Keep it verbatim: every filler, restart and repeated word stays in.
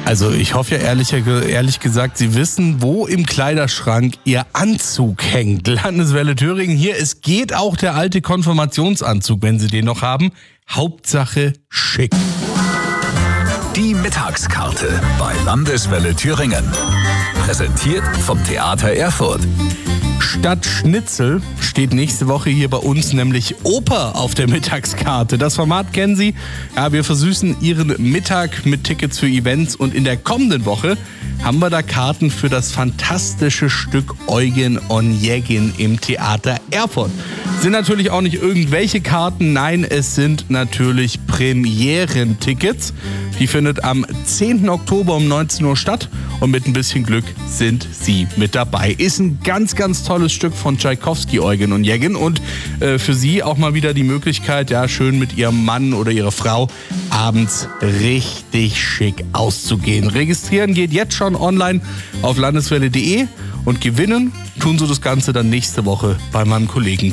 Also ich hoffe ja ehrlich, ehrlich gesagt, Sie wissen, wo im Kleiderschrank Ihr Anzug hängt. Landeswelle Thüringen hier, es geht auch der alte Konfirmationsanzug, wenn Sie den noch haben. Hauptsache schick. Die Mittagskarte bei Landeswelle Thüringen. Präsentiert vom Theater Erfurt. Statt Schnitzel steht nächste Woche hier bei uns nämlich Oper auf der Mittagskarte. Das Format kennen Sie. Ja, wir versüßen Ihren Mittag mit Tickets für Events und in der kommenden Woche haben wir da Karten für das fantastische Stück Eugen Onegin im Theater Erfurt. Sind natürlich auch nicht irgendwelche Karten, nein, es sind natürlich Premierentickets. Die findet am zehnten Oktober um neunzehn Uhr statt und mit ein bisschen Glück sind Sie mit dabei. Ist ein ganz, ganz tolles Stück von Tschaikowski, Eugen Onegin, und äh, für Sie auch mal wieder die Möglichkeit, ja, schön mit Ihrem Mann oder Ihrer Frau abends richtig schick auszugehen. Registrieren geht jetzt schon online auf landeswelle punkt de und gewinnen tun Sie das Ganze dann nächste Woche bei meinem Kollegen